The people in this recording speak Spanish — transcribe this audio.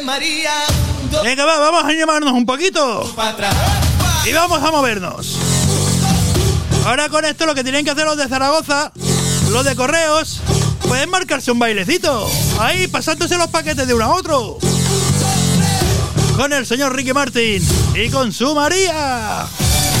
Venga, vamos a animarnos un poquito. Y vamos a movernos. Ahora con esto lo que tienen que hacer los de Zaragoza, los de Correos, pueden marcarse un bailecito. Ahí, pasándose los paquetes de uno a otro. Con el señor Ricky Martin y con su María.